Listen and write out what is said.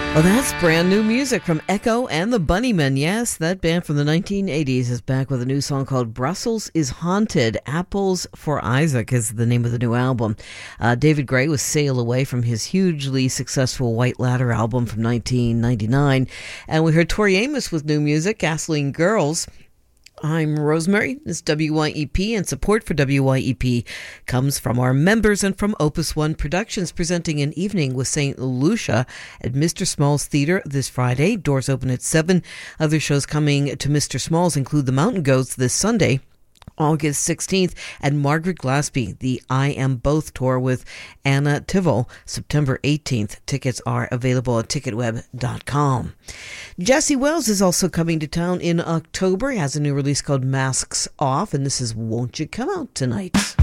Well, that's brand new music from Echo and the Bunnymen. Yes, that band from the 1980s is back with a new song called Brussels is Haunted. Apples for Isaac is the name of the new album. David Gray was Sail Away from his hugely successful White Ladder album from 1999. And we heard Tori Amos with new music, Gasoline Girls. I'm Rosemary. This is WYEP, and support for WYEP comes from our members and from Opus One Productions, presenting an evening with St. Lucia at Mr. Small's Theatre this Friday. Doors open at 7. Other shows coming to Mr. Small's include The Mountain Goats this Sunday, August 16th, and Margaret Glaspie, the I Am Both tour with Anna Tivol, September 18th. Tickets are available at ticketweb.com. Jesse Wells is also coming to town in October. He has a new release called Masks Off, and this is Won't You Come Out Tonight.